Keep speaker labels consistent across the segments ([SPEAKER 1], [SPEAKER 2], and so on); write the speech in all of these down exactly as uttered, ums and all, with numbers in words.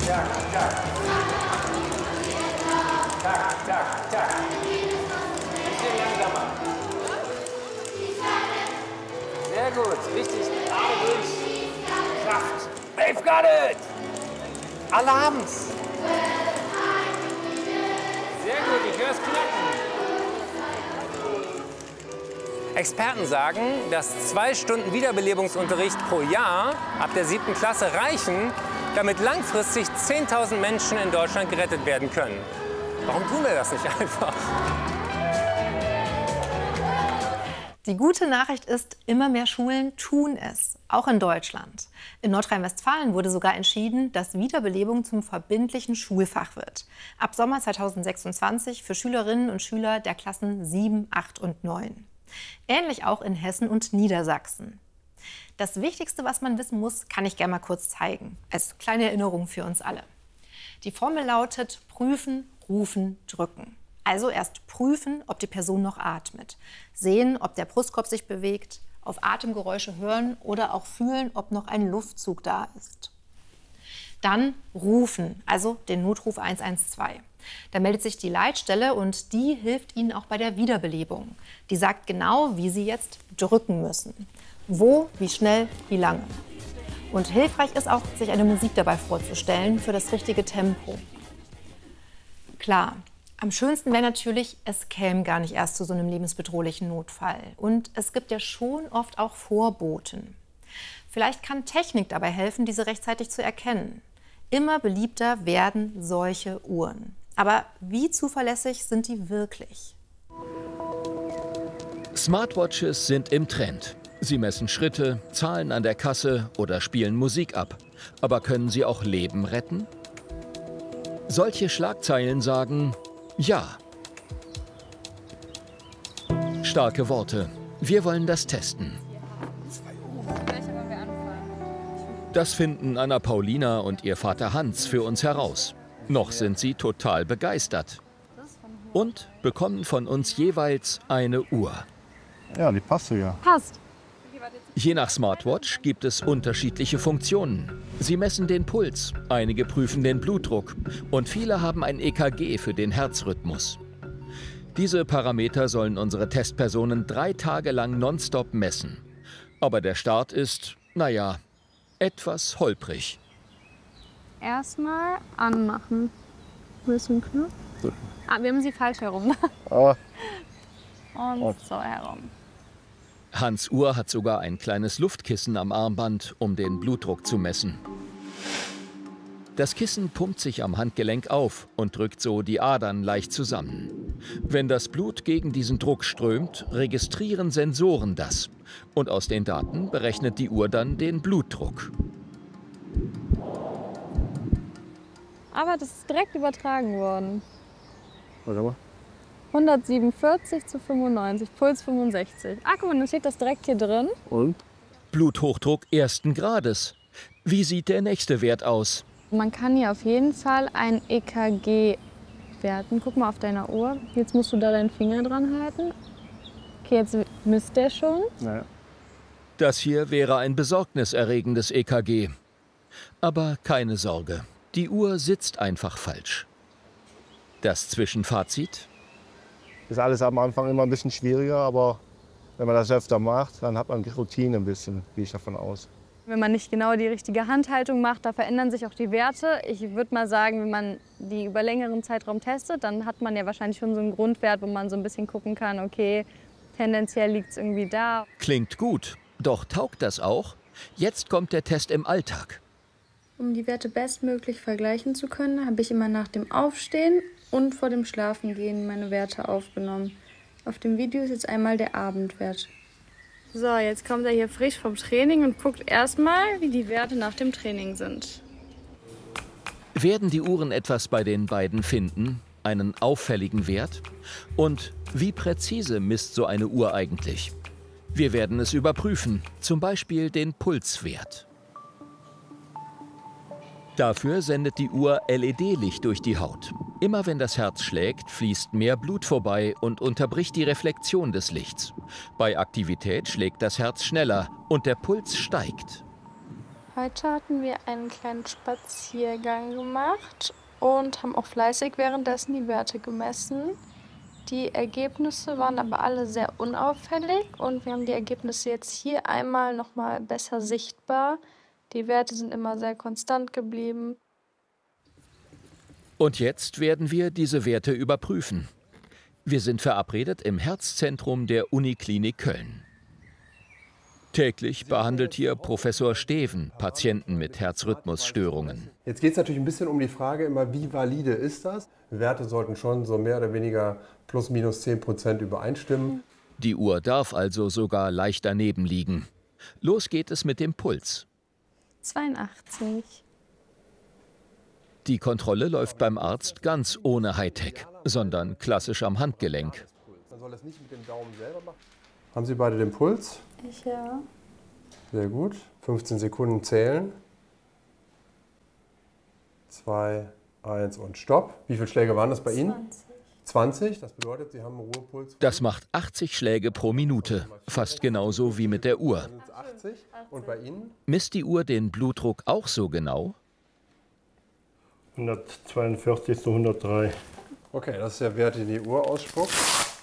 [SPEAKER 1] Tak, tak. Tak, tak, tak. Bisschen langsamer. Sehr gut. Richtig. Arme durch. Kraft. They've got it. Alle haben's. Sehr gut. Ich höre es knacken. Experten sagen, dass zwei Stunden Wiederbelebungsunterricht pro Jahr ab der siebten Klasse reichen, damit langfristig zehntausend Menschen in Deutschland gerettet werden können. Warum tun wir das nicht einfach?
[SPEAKER 2] Die gute Nachricht ist, immer mehr Schulen tun es, auch in Deutschland. In Nordrhein-Westfalen wurde sogar entschieden, dass Wiederbelebung zum verbindlichen Schulfach wird. Ab Sommer zweitausendsechsundzwanzig für Schülerinnen und Schüler der Klassen sieben, acht und neun. Ähnlich auch in Hessen und Niedersachsen. Das Wichtigste, was man wissen muss, kann ich gerne mal kurz zeigen, als kleine Erinnerung für uns alle. Die Formel lautet prüfen, rufen, drücken. Also erst prüfen, ob die Person noch atmet, sehen, ob der Brustkorb sich bewegt, auf Atemgeräusche hören oder auch fühlen, ob noch ein Luftzug da ist. Dann rufen, also den Notruf eins eins zwei. Da meldet sich die Leitstelle und die hilft Ihnen auch bei der Wiederbelebung. Die sagt genau, wie Sie jetzt drücken müssen. Wo, wie schnell, wie lange. Und hilfreich ist auch, sich eine Musik dabei vorzustellen für das richtige Tempo. Klar, am schönsten wäre natürlich, es käme gar nicht erst zu so einem lebensbedrohlichen Notfall. Und es gibt ja schon oft auch Vorboten. Vielleicht kann Technik dabei helfen, diese rechtzeitig zu erkennen. Immer beliebter werden solche Uhren. Aber wie zuverlässig sind die wirklich?
[SPEAKER 3] Smartwatches sind im Trend. Sie messen Schritte, zahlen an der Kasse oder spielen Musik ab. Aber können sie auch Leben retten? Solche Schlagzeilen sagen ja. Starke Worte. Wir wollen das testen. Das finden Anna Paulina und ihr Vater Hans für uns heraus. Noch sind sie total begeistert. Und bekommen von uns jeweils eine Uhr.
[SPEAKER 4] Ja, die passt ja.
[SPEAKER 5] Passt.
[SPEAKER 3] Je nach Smartwatch gibt es unterschiedliche Funktionen. Sie messen den Puls, einige prüfen den Blutdruck und viele haben ein E K G für den Herzrhythmus. Diese Parameter sollen unsere Testpersonen drei Tage lang nonstop messen. Aber der Start ist, naja, etwas holprig.
[SPEAKER 5] Erstmal anmachen. Wo ist ein Knopf? Ah, wir haben sie falsch herum.
[SPEAKER 4] Ah.
[SPEAKER 5] Und so herum.
[SPEAKER 3] Hans' Uhr hat sogar ein kleines Luftkissen am Armband, um den Blutdruck zu messen. Das Kissen pumpt sich am Handgelenk auf und drückt so die Adern leicht zusammen. Wenn das Blut gegen diesen Druck strömt, registrieren Sensoren das. Und aus den Daten berechnet die Uhr dann den Blutdruck.
[SPEAKER 5] Aber das ist direkt übertragen worden.
[SPEAKER 4] Warte mal.
[SPEAKER 5] hundertsiebenundvierzig zu fünfundneunzig, Puls fünfundsechzig. Ah, guck mal, dann steht das direkt hier drin.
[SPEAKER 4] Und?
[SPEAKER 3] Bluthochdruck ersten Grades. Wie sieht der nächste Wert aus?
[SPEAKER 5] Man kann hier auf jeden Fall ein E K G werten. Guck mal auf deiner Uhr. Jetzt musst du da deinen Finger dran halten. Okay, jetzt misst der schon.
[SPEAKER 4] Naja.
[SPEAKER 3] Das hier wäre ein besorgniserregendes E K G. Aber keine Sorge, die Uhr sitzt einfach falsch. Das Zwischenfazit?
[SPEAKER 4] Ist alles am Anfang immer ein bisschen schwieriger, aber wenn man das öfter macht, dann hat man die Routine ein bisschen, gehe ich davon aus.
[SPEAKER 5] Wenn man nicht genau die richtige Handhaltung macht, da verändern sich auch die Werte. Ich würde mal sagen, wenn man die über längeren Zeitraum testet, dann hat man ja wahrscheinlich schon so einen Grundwert, wo man so ein bisschen gucken kann, okay, tendenziell liegt es irgendwie da.
[SPEAKER 3] Klingt gut, doch taugt das auch? Jetzt kommt der Test im Alltag.
[SPEAKER 6] Um die Werte bestmöglich vergleichen zu können, habe ich immer nach dem Aufstehen und vor dem Schlafengehen meine Werte aufgenommen. Auf dem Video ist jetzt einmal der Abendwert.
[SPEAKER 5] So, jetzt kommt er hier frisch vom Training und guckt erstmal, wie die Werte nach dem Training sind.
[SPEAKER 3] Werden die Uhren etwas bei den beiden finden? Einen auffälligen Wert? Und wie präzise misst so eine Uhr eigentlich? Wir werden es überprüfen, zum Beispiel den Pulswert. Dafür sendet die Uhr L E D-Licht durch die Haut. Immer wenn das Herz schlägt, fließt mehr Blut vorbei und unterbricht die Reflexion des Lichts. Bei Aktivität schlägt das Herz schneller und der Puls steigt.
[SPEAKER 6] Heute hatten wir einen kleinen Spaziergang gemacht und haben auch fleißig währenddessen die Werte gemessen. Die Ergebnisse waren aber alle sehr unauffällig und wir haben die Ergebnisse jetzt hier einmal noch mal besser sichtbar. Die Werte sind immer sehr konstant geblieben.
[SPEAKER 3] Und jetzt werden wir diese Werte überprüfen. Wir sind verabredet im Herzzentrum der Uniklinik Köln. Täglich behandelt hier Professor Steven Patienten mit Herzrhythmusstörungen.
[SPEAKER 7] Jetzt geht es natürlich ein bisschen um die Frage immer, wie valide ist das? Werte sollten schon so mehr oder weniger plus minus zehn Prozent übereinstimmen.
[SPEAKER 3] Die Uhr darf also sogar leicht daneben liegen. Los geht es mit dem Puls.
[SPEAKER 6] zweiundachtzig.
[SPEAKER 3] Die Kontrolle läuft beim Arzt ganz ohne Hightech, sondern klassisch am Handgelenk.
[SPEAKER 7] Man soll das nicht mit dem Daumen selber machen. Haben Sie beide den Puls?
[SPEAKER 6] Ich ja.
[SPEAKER 7] Sehr gut. fünfzehn Sekunden zählen. zwei, eins und Stopp. Wie viele Schläge waren das bei Ihnen?
[SPEAKER 6] zwanzig.
[SPEAKER 7] zwanzig. Das bedeutet, Sie haben einen Ruhepuls.
[SPEAKER 3] Das macht achtzig Schläge pro Minute, fast genauso wie mit der Uhr.
[SPEAKER 7] achtzig. Und bei Ihnen?
[SPEAKER 3] Misst die Uhr den Blutdruck auch so genau?
[SPEAKER 4] hundertzweiundvierzig zu hundertdrei.
[SPEAKER 7] Okay, das ist der Wert, den die Uhr ausspuckt.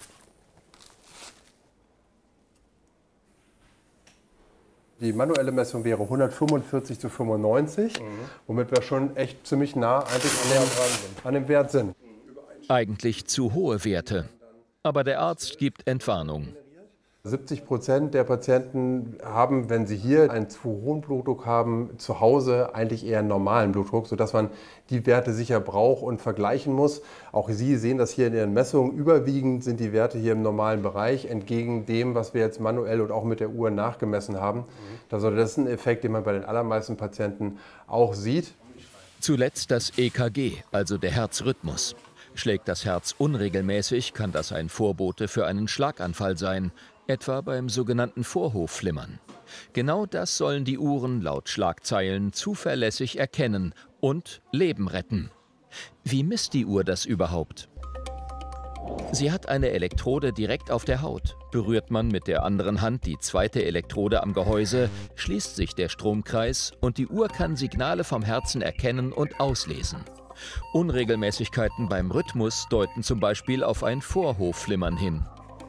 [SPEAKER 7] Die manuelle Messung wäre hundertfünfundvierzig zu fünfundneunzig, mhm. womit wir schon echt ziemlich nah eigentlich an dem, an dem Wert sind.
[SPEAKER 3] Eigentlich zu hohe Werte. Aber der Arzt gibt Entwarnung.
[SPEAKER 7] siebzig Prozent der Patienten haben, wenn sie hier einen zu hohen Blutdruck haben, zu Hause eigentlich eher einen normalen Blutdruck, sodass man die Werte sicher braucht und vergleichen muss. Auch Sie sehen das hier in Ihren Messungen. Überwiegend sind die Werte hier im normalen Bereich, entgegen dem, was wir jetzt manuell und auch mit der Uhr nachgemessen haben. Also das ist ein Effekt, den man bei den allermeisten Patienten auch sieht.
[SPEAKER 3] Zuletzt das E K G, also der Herzrhythmus. Schlägt das Herz unregelmäßig, kann das ein Vorbote für einen Schlaganfall sein, etwa beim sogenannten Vorhofflimmern. Genau das sollen die Uhren laut Schlagzeilen zuverlässig erkennen und Leben retten. Wie misst die Uhr das überhaupt? Sie hat eine Elektrode direkt auf der Haut. Berührt man mit der anderen Hand die zweite Elektrode am Gehäuse, schließt sich der Stromkreis und die Uhr kann Signale vom Herzen erkennen und auslesen. Unregelmäßigkeiten beim Rhythmus deuten zum Beispiel auf ein Vorhofflimmern hin.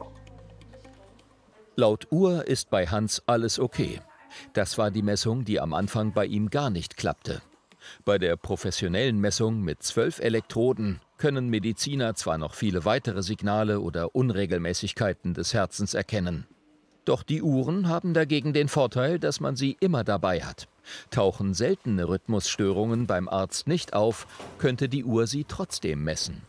[SPEAKER 3] Laut Uhr ist bei Hans alles okay. Das war die Messung, die am Anfang bei ihm gar nicht klappte. Bei der professionellen Messung mit zwölf Elektroden können Mediziner zwar noch viele weitere Signale oder Unregelmäßigkeiten des Herzens erkennen. Doch die Uhren haben dagegen den Vorteil, dass man sie immer dabei hat. Tauchen seltene Rhythmusstörungen beim Arzt nicht auf, könnte die Uhr sie trotzdem messen.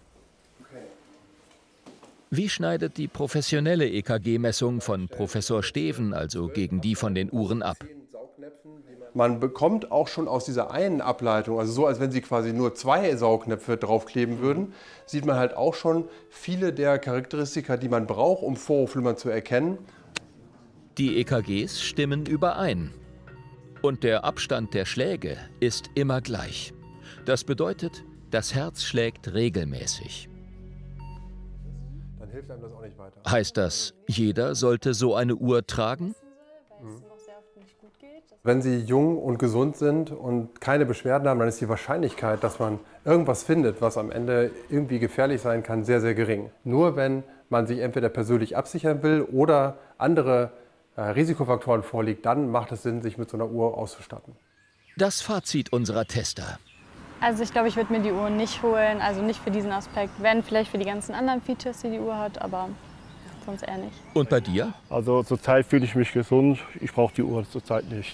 [SPEAKER 3] Wie schneidet die professionelle E K G-Messung von Professor Steven also gegen die von den Uhren ab?
[SPEAKER 7] Man bekommt auch schon aus dieser einen Ableitung, also so, als wenn Sie quasi nur zwei Saugnäpfe draufkleben würden, sieht man halt auch schon viele der Charakteristika, die man braucht, um Vorhofflimmern zu erkennen.
[SPEAKER 3] Die E K Gs stimmen überein. Und der Abstand der Schläge ist immer gleich. Das bedeutet, das Herz schlägt regelmäßig.
[SPEAKER 7] Dann hilft einem das auch nicht weiter.
[SPEAKER 3] Heißt das, jeder sollte so eine Uhr tragen?
[SPEAKER 7] Mhm. Wenn Sie jung und gesund sind und keine Beschwerden haben, dann ist die Wahrscheinlichkeit, dass man irgendwas findet, was am Ende irgendwie gefährlich sein kann, sehr, sehr gering. Nur wenn man sich entweder persönlich absichern will oder andere äh, Risikofaktoren vorliegt, dann macht es Sinn, sich mit so einer Uhr auszustatten.
[SPEAKER 3] Das Fazit unserer Tester.
[SPEAKER 5] Also ich glaube, ich würde mir die Uhr nicht holen, also nicht für diesen Aspekt. Wenn, vielleicht für die ganzen anderen Features, die die Uhr hat, aber sonst eher nicht.
[SPEAKER 3] Und bei dir?
[SPEAKER 4] Also zurzeit fühle ich mich gesund. Ich brauche die Uhr zurzeit nicht.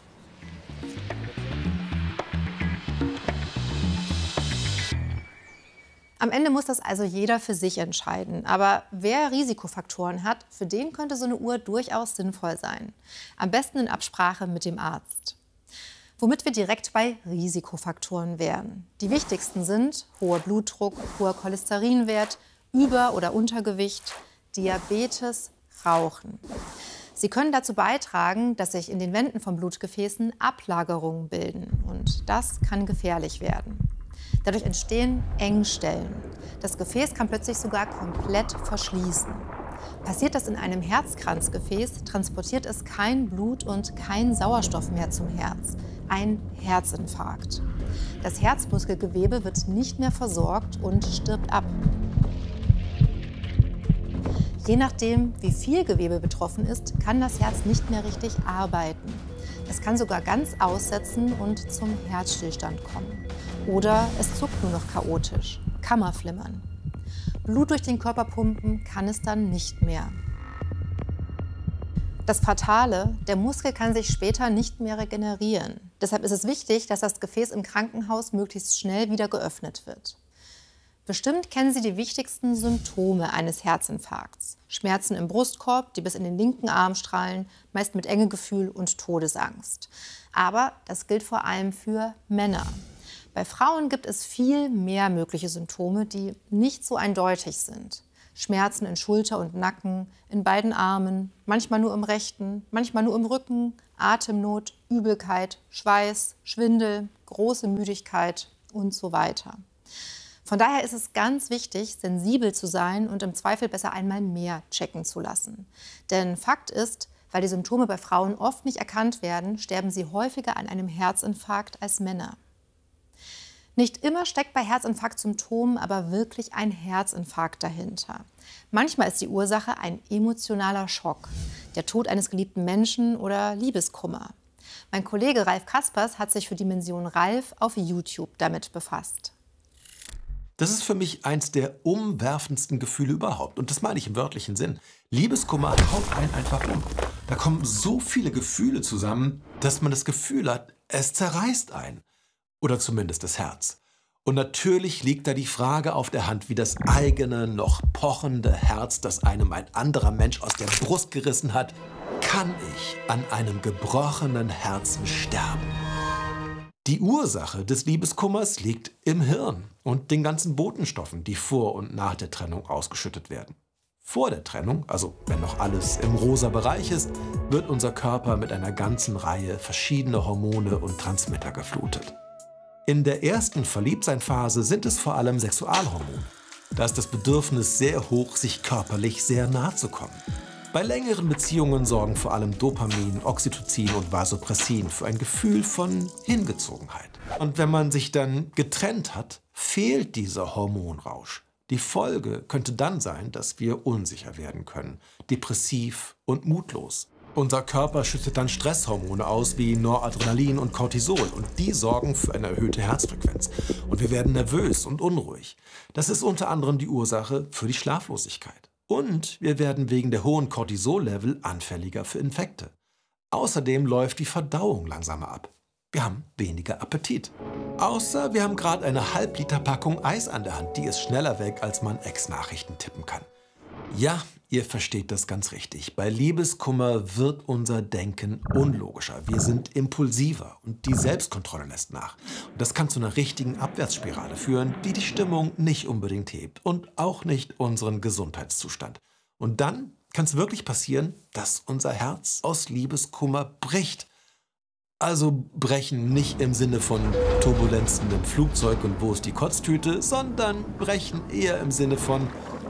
[SPEAKER 2] Am Ende muss das also jeder für sich entscheiden. Aber wer Risikofaktoren hat, für den könnte so eine Uhr durchaus sinnvoll sein. Am besten in Absprache mit dem Arzt. Womit wir direkt bei Risikofaktoren wären. Die wichtigsten sind hoher Blutdruck, hoher Cholesterinwert, Über- oder Untergewicht, Diabetes, Rauchen. Sie können dazu beitragen, dass sich in den Wänden von Blutgefäßen Ablagerungen bilden. Und das kann gefährlich werden. Dadurch entstehen Engstellen. Das Gefäß kann plötzlich sogar komplett verschließen. Passiert das in einem Herzkranzgefäß, transportiert es kein Blut und kein Sauerstoff mehr zum Herz. Ein Herzinfarkt. Das Herzmuskelgewebe wird nicht mehr versorgt und stirbt ab. Je nachdem, wie viel Gewebe betroffen ist, kann das Herz nicht mehr richtig arbeiten. Es kann sogar ganz aussetzen und zum Herzstillstand kommen. Oder es zuckt nur noch chaotisch, Kammerflimmern. Blut durch den Körper pumpen kann es dann nicht mehr. Das Fatale, der Muskel kann sich später nicht mehr regenerieren. Deshalb ist es wichtig, dass das Gefäß im Krankenhaus möglichst schnell wieder geöffnet wird. Bestimmt kennen Sie die wichtigsten Symptome eines Herzinfarkts. Schmerzen im Brustkorb, die bis in den linken Arm strahlen, meist mit Engegefühl und Todesangst. Aber das gilt vor allem für Männer. Bei Frauen gibt es viel mehr mögliche Symptome, die nicht so eindeutig sind. Schmerzen in Schulter und Nacken, in beiden Armen, manchmal nur im rechten, manchmal nur im Rücken, Atemnot, Übelkeit, Schweiß, Schwindel, große Müdigkeit und so weiter. Von daher ist es ganz wichtig, sensibel zu sein und im Zweifel besser einmal mehr checken zu lassen. Denn Fakt ist, weil die Symptome bei Frauen oft nicht erkannt werden, sterben sie häufiger an einem Herzinfarkt als Männer. Nicht immer steckt bei Herzinfarktsymptomen aber wirklich ein Herzinfarkt dahinter. Manchmal ist die Ursache ein emotionaler Schock, der Tod eines geliebten Menschen oder Liebeskummer. Mein Kollege Ralf Kaspers hat sich für Dimension Ralf auf YouTube damit befasst.
[SPEAKER 8] Das ist für mich eins der umwerfendsten Gefühle überhaupt. Und das meine ich im wörtlichen Sinn. Liebeskummer haut einen einfach um. Da kommen so viele Gefühle zusammen, dass man das Gefühl hat, es zerreißt einen. Oder zumindest das Herz. Und natürlich liegt da die Frage auf der Hand, wie das eigene, noch pochende Herz, das einem ein anderer Mensch aus der Brust gerissen hat, kann ich an einem gebrochenen Herzen sterben? Die Ursache des Liebeskummers liegt im Hirn und den ganzen Botenstoffen, die vor und nach der Trennung ausgeschüttet werden. Vor der Trennung, also wenn noch alles im rosa Bereich ist, wird unser Körper mit einer ganzen Reihe verschiedener Hormone und Transmitter geflutet. In der ersten Verliebtsein-Phase sind es vor allem Sexualhormone. Da ist das Bedürfnis sehr hoch, sich körperlich sehr nahe zu kommen. Bei längeren Beziehungen sorgen vor allem Dopamin, Oxytocin und Vasopressin für ein Gefühl von Hingezogenheit. Und wenn man sich dann getrennt hat, fehlt dieser Hormonrausch. Die Folge könnte dann sein, dass wir unsicher werden können, depressiv und mutlos. Unser Körper schüttet dann Stresshormone aus wie Noradrenalin und Cortisol und die sorgen für eine erhöhte Herzfrequenz. Und wir werden nervös und unruhig. Das ist unter anderem die Ursache für die Schlaflosigkeit. Und wir werden wegen der hohen Cortisol-Level anfälliger für Infekte. Außerdem läuft die Verdauung langsamer ab. Wir haben weniger Appetit. Außer wir haben gerade eine Halb-Liter-Packung Eis an der Hand, die ist schneller weg, als man Ex-Nachrichten tippen kann. Ja, ihr versteht das ganz richtig. Bei Liebeskummer wird unser Denken unlogischer. Wir sind impulsiver und die Selbstkontrolle lässt nach. Und das kann zu einer richtigen Abwärtsspirale führen, die die Stimmung nicht unbedingt hebt und auch nicht unseren Gesundheitszustand. Und dann kann es wirklich passieren, dass unser Herz aus Liebeskummer bricht. Also brechen nicht im Sinne von Turbulenzen im Flugzeug und wo ist die Kotztüte, sondern brechen eher im Sinne von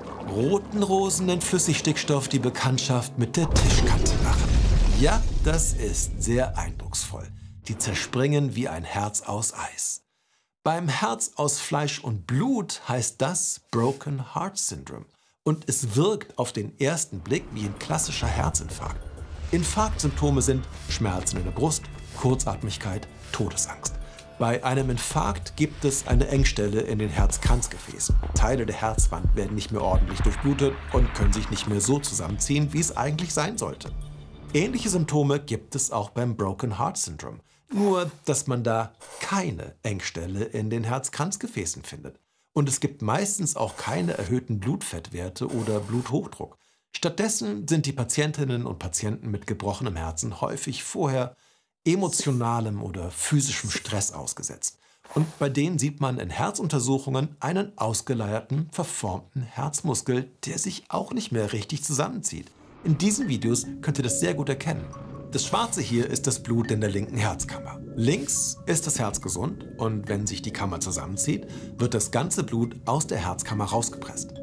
[SPEAKER 8] roten Rosen nennt Flüssigstickstoff die Bekanntschaft mit der Tischkante machen. Ja, das ist sehr eindrucksvoll. Die zerspringen wie ein Herz aus Eis. Beim Herz aus Fleisch und Blut heißt das Broken Heart Syndrome. Und es wirkt auf den ersten Blick wie ein klassischer Herzinfarkt. Infarktsymptome sind Schmerzen in der Brust, Kurzatmigkeit, Todesangst. Bei einem Infarkt gibt es eine Engstelle in den Herzkranzgefäßen. Teile der Herzwand werden nicht mehr ordentlich durchblutet und können sich nicht mehr so zusammenziehen, wie es eigentlich sein sollte. Ähnliche Symptome gibt es auch beim Broken Heart Syndrome. Nur, dass man da keine Engstelle in den Herzkranzgefäßen findet. Und es gibt meistens auch keine erhöhten Blutfettwerte oder Bluthochdruck. Stattdessen sind die Patientinnen und Patienten mit gebrochenem Herzen häufig vorher emotionalem oder physischem Stress ausgesetzt. Und bei denen sieht man in Herzuntersuchungen einen ausgeleierten, verformten Herzmuskel, der sich auch nicht mehr richtig zusammenzieht. In diesen Videos könnt ihr das sehr gut erkennen. Das Schwarze hier ist das Blut in der linken Herzkammer. Links ist das Herz gesund und wenn sich die Kammer zusammenzieht, wird das ganze Blut aus der Herzkammer rausgepresst.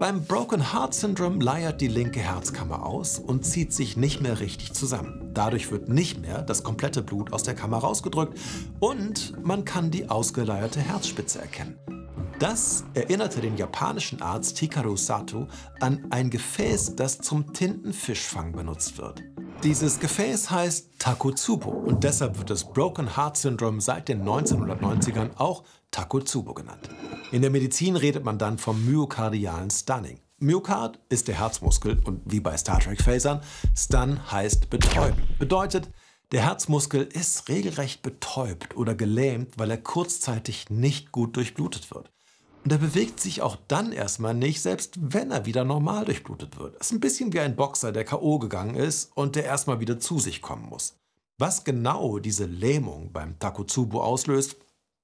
[SPEAKER 8] Beim Broken Heart Syndrome leiert die linke Herzkammer aus und zieht sich nicht mehr richtig zusammen. Dadurch wird nicht mehr das komplette Blut aus der Kammer rausgedrückt und man kann die ausgeleierte Herzspitze erkennen. Das erinnerte den japanischen Arzt Hikaru Sato an ein Gefäß, das zum Tintenfischfang benutzt wird. Dieses Gefäß heißt Takotsubo und deshalb wird das Broken Heart Syndrome seit den neunzehnhundertneunzigern auch Takotsubo genannt. In der Medizin redet man dann vom myokardialen Stunning. Myokard ist der Herzmuskel und wie bei Star Trek-Phasern, Stun heißt betäuben. Bedeutet, der Herzmuskel ist regelrecht betäubt oder gelähmt, weil er kurzzeitig nicht gut durchblutet wird. Und er bewegt sich auch dann erstmal nicht, selbst wenn er wieder normal durchblutet wird. Es ist ein bisschen wie ein Boxer, der K O gegangen ist und der erstmal wieder zu sich kommen muss. Was genau diese Lähmung beim Takotsubo auslöst?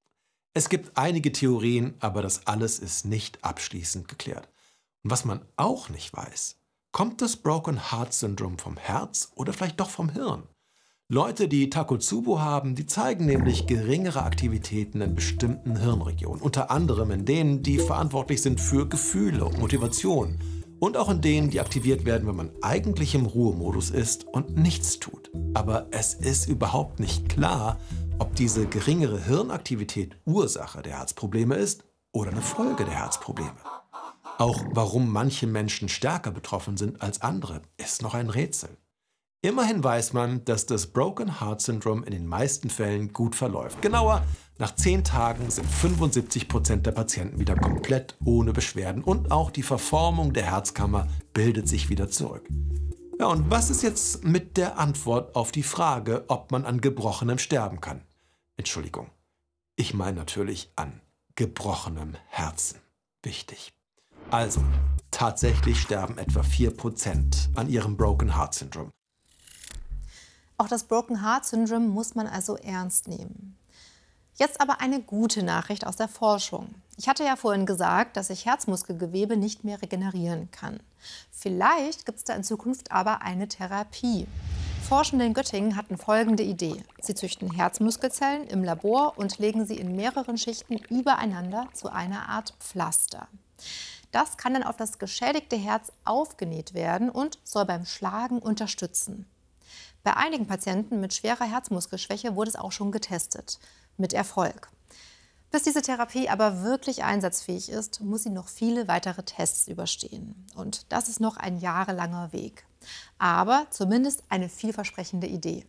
[SPEAKER 8] Es gibt einige Theorien, aber das alles ist nicht abschließend geklärt. Und was man auch nicht weiß, kommt das Broken Heart Syndrome vom Herz oder vielleicht doch vom Hirn? Leute, die Takotsubo haben, die zeigen nämlich geringere Aktivitäten in bestimmten Hirnregionen. Unter anderem in denen, die verantwortlich sind für Gefühle und Motivation. Und auch in denen, die aktiviert werden, wenn man eigentlich im Ruhemodus ist und nichts tut. Aber es ist überhaupt nicht klar, ob diese geringere Hirnaktivität Ursache der Herzprobleme ist oder eine Folge der Herzprobleme. Auch warum manche Menschen stärker betroffen sind als andere, ist noch ein Rätsel. Immerhin weiß man, dass das Broken Heart Syndrome in den meisten Fällen gut verläuft. Genauer, nach zehn Tagen sind fünfundsiebzig Prozent der Patienten wieder komplett ohne Beschwerden und auch die Verformung der Herzkammer bildet sich wieder zurück. Ja, und was ist jetzt mit der Antwort auf die Frage, ob man an Gebrochenem sterben kann? Entschuldigung, ich meine natürlich an gebrochenem Herzen. Wichtig. Also, tatsächlich sterben etwa vier Prozent an ihrem Broken Heart Syndrome.
[SPEAKER 2] Auch das Broken Heart Syndrome muss man also ernst nehmen. Jetzt aber eine gute Nachricht aus der Forschung. Ich hatte ja vorhin gesagt, dass sich Herzmuskelgewebe nicht mehr regenerieren kann. Vielleicht gibt es da in Zukunft aber eine Therapie. Forschende in Göttingen hatten folgende Idee. Sie züchten Herzmuskelzellen im Labor und legen sie in mehreren Schichten übereinander zu einer Art Pflaster. Das kann dann auf das geschädigte Herz aufgenäht werden und soll beim Schlagen unterstützen. Bei einigen Patienten mit schwerer Herzmuskelschwäche wurde es auch schon getestet. Mit Erfolg. Bis diese Therapie aber wirklich einsatzfähig ist, muss sie noch viele weitere Tests überstehen. Und das ist noch ein jahrelanger Weg. Aber zumindest eine vielversprechende Idee.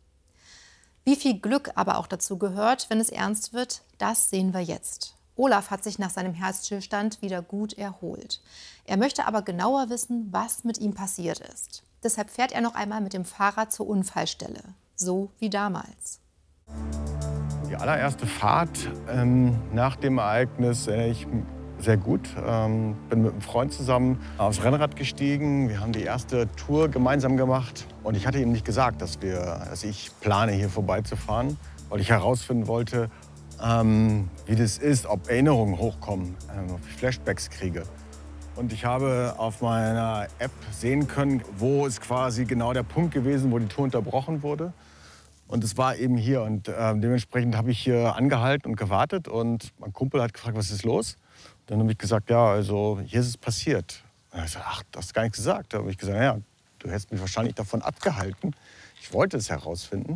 [SPEAKER 2] Wie viel Glück aber auch dazu gehört, wenn es ernst wird, das sehen wir jetzt. Olaf hat sich nach seinem Herzstillstand wieder gut erholt. Er möchte aber genauer wissen, was mit ihm passiert ist. Deshalb fährt er noch einmal mit dem Fahrrad zur Unfallstelle, so wie damals.
[SPEAKER 4] Die allererste Fahrt ähm, nach dem Ereignis erinnere ich sehr gut. Ähm, bin mit einem Freund zusammen aufs Rennrad gestiegen. Wir haben die erste Tour gemeinsam gemacht. Und ich hatte ihm nicht gesagt, dass, wir, dass ich plane, hier vorbeizufahren, weil ich herausfinden wollte, ähm, wie das ist, ob Erinnerungen hochkommen, ähm, ob ich Flashbacks kriege. Und ich habe auf meiner App sehen können, wo ist quasi genau der Punkt gewesen, wo die Tour unterbrochen wurde. Und es war eben hier. Und äh, dementsprechend habe ich hier angehalten und gewartet. Und mein Kumpel hat gefragt, was ist los? Und dann habe ich gesagt, ja, also hier ist es passiert. Und er hat gesagt, ach, du hast gar nichts gesagt. Da habe ich gesagt, ja, du hättest mich wahrscheinlich davon abgehalten. Ich wollte es herausfinden.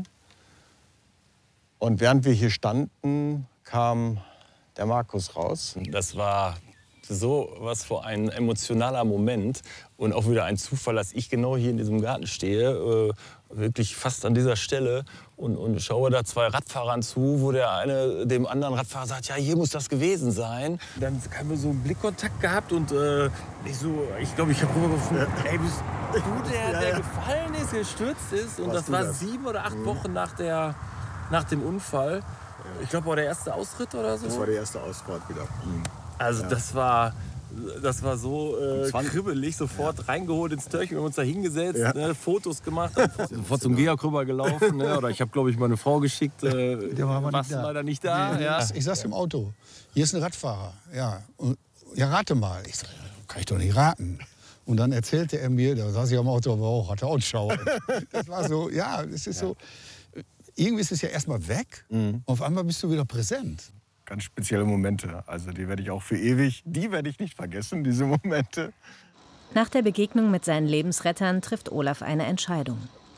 [SPEAKER 4] Und während wir hier standen, kam der Markus raus.
[SPEAKER 9] Das war so was für ein emotionaler Moment und auch wieder ein Zufall, dass ich genau hier in diesem Garten stehe, äh, wirklich fast an dieser Stelle und, und schaue da zwei Radfahrern zu, wo der eine dem anderen Radfahrer sagt, ja, hier muss das gewesen sein. Dann haben wir so einen Blickkontakt gehabt und äh, ich so, ich glaube, ich habe rübergefunden, ja. Ey, bist du der, der ja, ja. gefallen ist, gestürzt ist und das war das? sieben oder acht mhm. Wochen nach, der, nach dem Unfall. Ich glaube, war der erste Austritt oder so.
[SPEAKER 4] Das war die erste Ausfahrt wieder. Mhm.
[SPEAKER 9] Also ja. das war, das war so äh, kribbelig, sofort ja. reingeholt ins Törchen, wir haben uns da hingesetzt, ja. ne, Fotos gemacht, sofort zum Georg rüber gelaufen. Ne, oder ich habe, glaube ich, meine Frau geschickt, äh,
[SPEAKER 10] der war
[SPEAKER 9] warst nicht leider nicht da.
[SPEAKER 10] Nee,
[SPEAKER 9] ja.
[SPEAKER 10] Ich saß im Auto, hier ist ein Radfahrer, ja, und, ja rate mal. Ich sag, kann ich doch nicht raten. Und dann erzählte er mir, da saß ich am Auto, aber auch, hatte auch einen Schauer. Das war so, ja, es ist ja. so, irgendwie ist es ja erstmal weg, mhm. und auf einmal bist du wieder präsent.
[SPEAKER 4] ganz spezielle Momente. Also die werde ich auch für ewig, die werde ich nicht vergessen, diese Momente.
[SPEAKER 11] Nach der Begegnung mit seinen Lebensrettern trifft Olaf eine Entscheidung.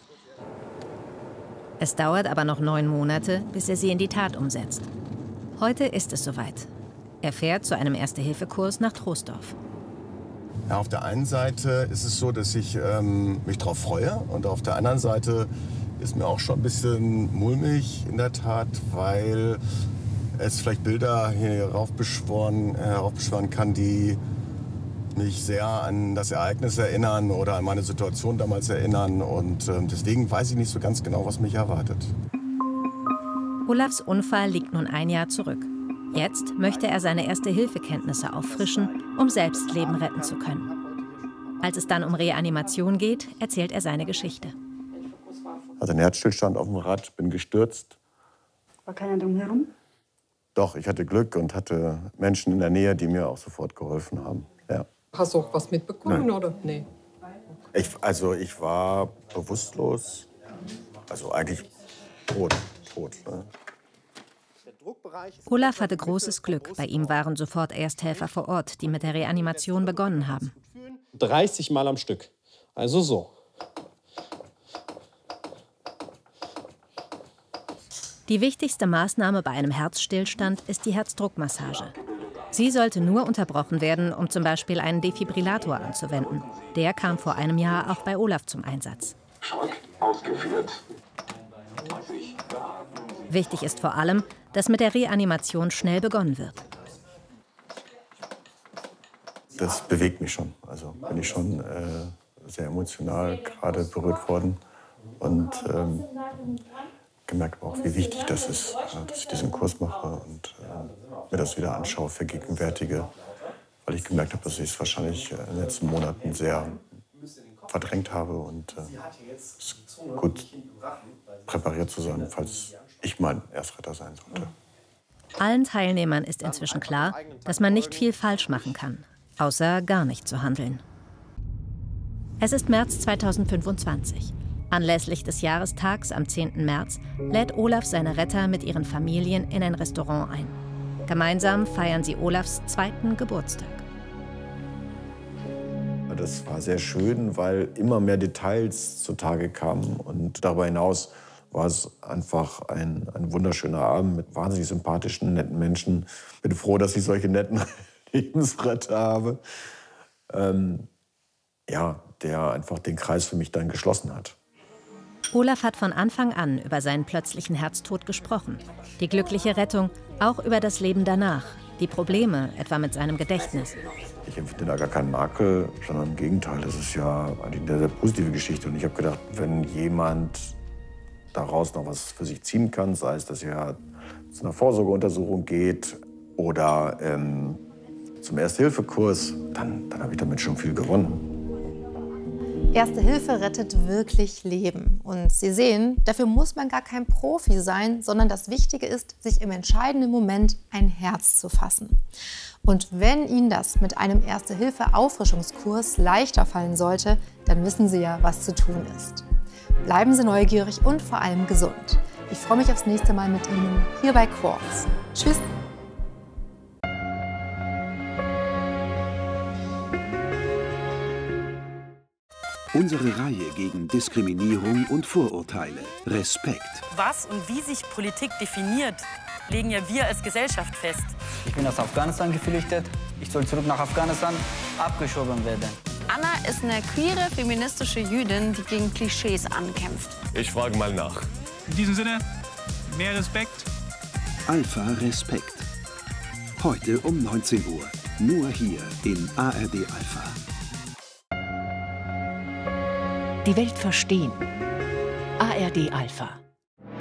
[SPEAKER 11] Es dauert aber noch neun Monate, bis er sie in die Tat umsetzt. Heute ist es soweit. Er fährt zu einem Erste-Hilfe-Kurs nach Troisdorf.
[SPEAKER 4] Ja, auf der einen Seite ist es so, dass ich ähm, mich darauf freue. Und auf der anderen Seite ist mir auch schon ein bisschen mulmig in der Tat, weil es vielleicht Bilder hier heraufbeschworen, äh, heraufbeschworen kann, die mich sehr an das Ereignis erinnern oder an meine Situation damals erinnern. Und äh, deswegen weiß ich nicht so ganz genau, was mich erwartet.
[SPEAKER 11] Olafs Unfall liegt nun ein Jahr zurück. Jetzt möchte er seine Erste-Hilfe-Kenntnisse auffrischen, um selbst Leben retten zu können. Als es dann um Reanimation geht, erzählt er seine Geschichte.
[SPEAKER 4] Ich hatte einen Herzstillstand auf dem Rad, bin gestürzt.
[SPEAKER 12] War keiner drumherum?
[SPEAKER 4] Doch, ich hatte Glück und hatte Menschen in der Nähe, die mir auch sofort geholfen haben. Ja.
[SPEAKER 13] Hast du auch was mitbekommen,
[SPEAKER 4] Nein.
[SPEAKER 13] oder? Nee.
[SPEAKER 4] Ich, also ich war bewusstlos, also eigentlich tot. tot ne?
[SPEAKER 11] Olaf hatte großes Glück. Bei ihm waren sofort Ersthelfer vor Ort, die mit der Reanimation begonnen haben.
[SPEAKER 14] dreißig Mal am Stück. Also so.
[SPEAKER 11] Die wichtigste Maßnahme bei einem Herzstillstand ist die Herzdruckmassage. Sie sollte nur unterbrochen werden, um zum Beispiel einen Defibrillator anzuwenden. Der kam vor einem Jahr auch bei Olaf zum Einsatz.
[SPEAKER 15] Schock ausgeführt.
[SPEAKER 11] Wichtig ist vor allem, dass mit der Reanimation schnell begonnen wird.
[SPEAKER 4] Das bewegt mich schon. Also bin ich schon äh, sehr emotional gerade berührt worden. Und ähm, gemerkt auch, wie wichtig das ist, äh, dass ich diesen Kurs mache und äh, mir das wieder anschaue, vergegenwärtige. Weil ich gemerkt habe, dass ich es wahrscheinlich in den letzten Monaten sehr verdrängt habe. Und äh, es ist gut präpariert zu sein, falls ich mein Erstretter sein sollte.
[SPEAKER 11] Allen Teilnehmern ist inzwischen klar, dass man nicht viel falsch machen kann, außer gar nicht zu handeln. Es ist März zweitausendfünfundzwanzig. Anlässlich des Jahrestags am zehnten März lädt Olaf seine Retter mit ihren Familien in ein Restaurant ein. Gemeinsam feiern sie Olafs zweiten Geburtstag.
[SPEAKER 4] Das war sehr schön, weil immer mehr Details zutage kamen. Und darüber hinaus war es einfach ein, ein wunderschöner Abend mit wahnsinnig sympathischen, netten Menschen. Bin froh, dass ich solche netten Lebensretter habe. Ähm, ja, der einfach den Kreis für mich dann geschlossen hat.
[SPEAKER 11] Olaf hat von Anfang an über seinen plötzlichen Herztod gesprochen. Die glückliche Rettung, auch über das Leben danach. Die Probleme, etwa mit seinem Gedächtnis.
[SPEAKER 4] Ich empfinde da gar keinen Makel, sondern im Gegenteil. Das ist ja eigentlich eine sehr positive Geschichte. Und ich habe gedacht, wenn jemand daraus noch was für sich ziehen kann, sei es, dass er zu einer Vorsorgeuntersuchung geht oder ähm, zum Erste-Hilfe-Kurs, dann, dann habe ich damit schon viel gewonnen.
[SPEAKER 2] Erste Hilfe rettet wirklich Leben. Und Sie sehen, dafür muss man gar kein Profi sein, sondern das Wichtige ist, sich im entscheidenden Moment ein Herz zu fassen. Und wenn Ihnen das mit einem Erste-Hilfe-Auffrischungskurs leichter fallen sollte, dann wissen Sie ja, was zu tun ist. Bleiben Sie neugierig und vor allem gesund. Ich freue mich aufs nächste Mal mit Ihnen hier bei Quarks. Tschüss!
[SPEAKER 15] Unsere Reihe gegen Diskriminierung und Vorurteile. Respekt.
[SPEAKER 16] Was und wie sich Politik definiert, legen ja wir als Gesellschaft fest.
[SPEAKER 17] Ich bin aus Afghanistan geflüchtet. Ich soll zurück nach Afghanistan abgeschoben werden.
[SPEAKER 18] Anna ist eine queere, feministische Jüdin, die gegen Klischees ankämpft.
[SPEAKER 19] Ich frage mal nach.
[SPEAKER 20] In diesem Sinne, mehr Respekt.
[SPEAKER 15] Alpha Respekt. Heute um neunzehn Uhr. Nur hier in A R D Alpha.
[SPEAKER 21] Die Welt verstehen. A R D Alpha.